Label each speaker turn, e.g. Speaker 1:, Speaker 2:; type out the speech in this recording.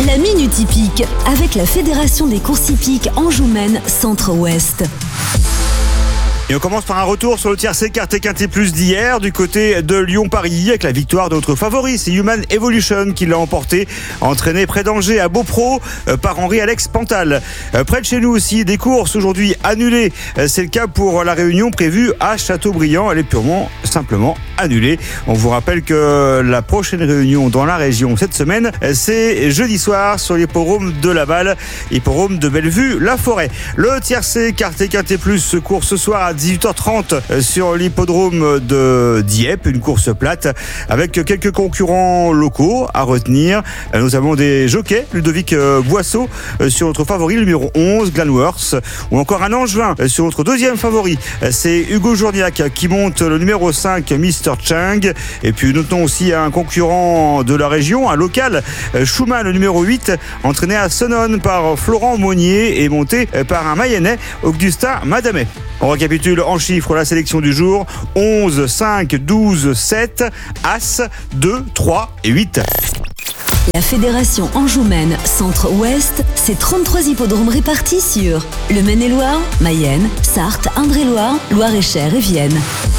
Speaker 1: La Minute Hippique avec la Fédération des courses hippiques Anjou-Maine Centre-Ouest.
Speaker 2: Et on commence par un retour sur le tiercé Quart et Quintet Plus d'hier du côté de Lyon-Paris avec la victoire de notre favori, c'est Human Evolution qui l'a emporté, entraîné près d'Angers à Beaupro par Henri-Alex Pantal. Près de chez nous aussi, des courses aujourd'hui annulées. C'est le cas pour la réunion prévue à Châteaubriand. Elle est simplement annulée. On vous rappelle que la prochaine réunion dans la région cette semaine, c'est jeudi soir sur l'hippodrome de Laval, hippodrome de Bellevue-la-Forêt. Le tiercé Quart et Quintet Plus se court ce soir à 18h30 sur l'hippodrome de Dieppe, une course plate avec quelques concurrents locaux à retenir. Nous avons des jockeys, Ludovic Boisseau sur notre favori, le numéro 11, Glanworth, ou encore un Angevin sur notre deuxième favori, c'est Hugo Journiac qui monte le numéro 5, Mr. Chang. Et puis notons aussi un concurrent de la région, un local, Schumann, le numéro 8, entraîné à Sonone par Florent Monnier et monté par un Mayennais, Augustin Madamet. On récapitule en chiffres la sélection du jour: 11, 5, 12, 7, As, 2, 3 et 8.
Speaker 1: La Fédération Anjou-Maine Centre-Ouest, c'est 33 hippodromes répartis sur le Maine-et-Loire, Mayenne, Sarthe, Indre-et-Loire, Loire-et-Cher et Vienne.